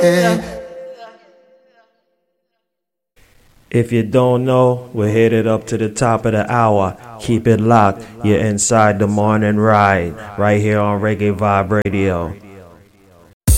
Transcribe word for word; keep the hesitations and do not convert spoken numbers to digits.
If you don't know, we're headed up to the top of the hour. Keep it locked. You're inside the morning ride, right here on Reggae Vibe Radio.